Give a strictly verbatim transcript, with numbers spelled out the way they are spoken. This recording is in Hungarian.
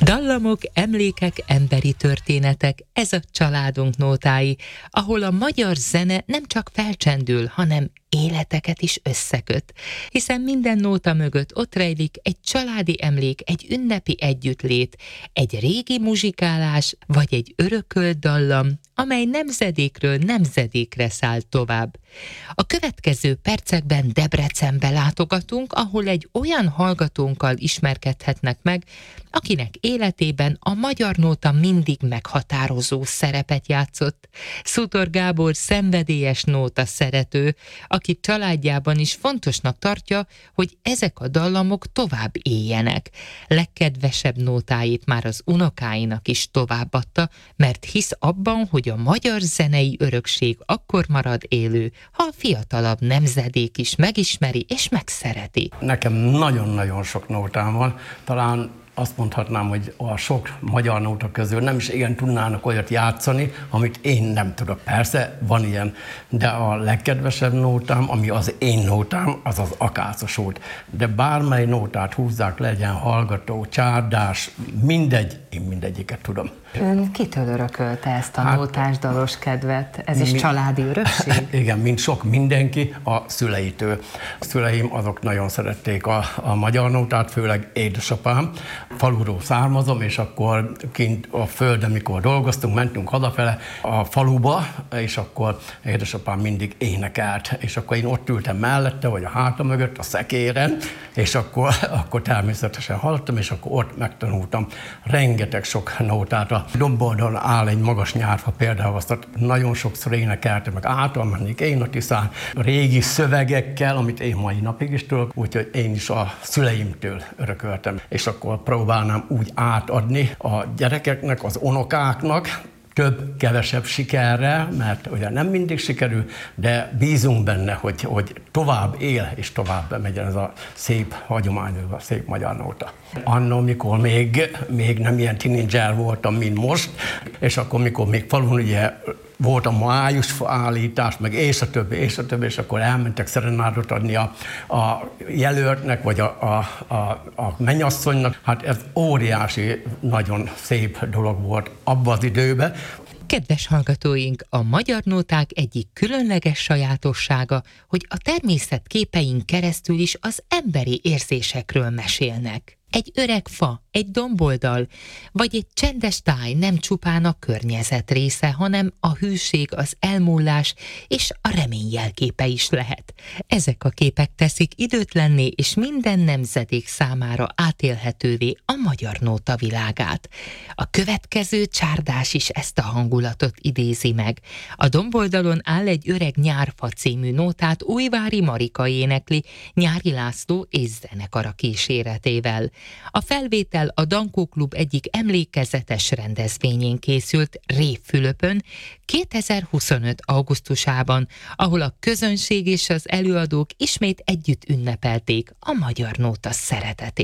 Dallamok, emlékek, emberi történetek, ez a családunk nótái, ahol a magyar zene nem csak felcsendül, hanem életeket is összeköt, hiszen minden nóta mögött ott rejlik egy családi emlék, egy ünnepi együttlét, egy régi muzsikálás, vagy egy örökölt dallam, amely nemzedékről nemzedékre száll tovább. A következő percekben Debrecenbe látogatunk, ahol egy olyan hallgatónkkal ismerkedhetnek meg, akinek életében a magyar nóta mindig meghatározó szerepet játszott. Sutor Gábor szenvedélyes nóta szerető, aki családjában is fontosnak tartja, hogy ezek a dallamok tovább éljenek. Legkedvesebb nótáit már az unokáinak is továbbadta, mert hisz abban, hogy a magyar zenei örökség akkor marad élő, ha a fiatalabb nemzedék is megismeri és megszereti. Nekem nagyon-nagyon sok nótám van, talán azt mondhatnám, hogy a sok magyar nóta közül nem is igen tudnának olyat játszani, amit én nem tudok. Persze, van ilyen, de a legkedvesebb nótám, ami az én nótám, az az akácos út. De bármely nótát húzzák, legyen hallgató, csárdás, mindegy, én mindegyiket tudom. Ön kitől örökölte ezt a hát, nótás dalos kedvet? Ez is mi, családi örökség? Igen, mint sok mindenki, a szüleitől. A szüleim azok nagyon szerették a, a magyar nótát, főleg édesapám. Faluról származom, és akkor kint a földön, mikor dolgoztunk, mentünk hazafele a faluba, és akkor édesapám mindig énekelt, és akkor én ott ültem mellette, vagy a háta mögött, a szekéren, és akkor, akkor természetesen hallottam, és akkor ott megtanultam rengeteg sok nótát. A domboldalon áll egy magas nyárfa például, azt nagyon sokszor énekeltem, meg által mennék én a Tiszán, régi szövegekkel, amit én mai napig is tudok, úgyhogy én is a szüleimtől örököltem, és akkor próbálnám úgy átadni a gyerekeknek, az unokáknak, több-kevesebb sikerrel, mert ugye nem mindig sikerül, de bízunk benne, hogy, hogy tovább él és tovább megy ez a szép hagyomány, a szép magyar nóta. Anno, mikor még, még nem ilyen tínédzser voltam, mint most, és akkor, mikor még falun ugye volt a májusfa állítás, meg és a többi, és a többi, és akkor elmentek szerenádot adni a, a jelöltnek, vagy a, a, a, a mennyasszonynak. Hát ez óriási, nagyon szép dolog volt abban az időben. Kedves hallgatóink, a magyar nóták egyik különleges sajátossága, hogy a természet képein keresztül is az emberi érzésekről mesélnek. Egy öreg fa, egy domboldal, vagy egy csendes táj nem csupán a környezet része, hanem a hűség, az elmúlás és a remény jelképe is lehet. Ezek a képek teszik időtlenné és minden nemzedék számára átélhetővé a magyar nóta világát. A következő csárdás is ezt a hangulatot idézi meg. A domboldalon áll egy öreg nyárfa című nótát Újvári Marika énekli Nyári László és zenekara kíséretével. A felvétel a Dankó Klub egyik emlékezetes rendezvényén készült Révfülöpön kétezer-huszonöt. augusztusában, ahol a közönség és az előadók ismét együtt ünnepelték a magyar nóta szeretetét.